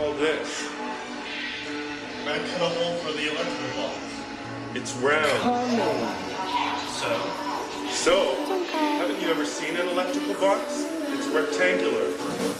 call this? I cut a hole for the electrical box. It's round. So? So, haven't you ever seen an electrical box? It's rectangular.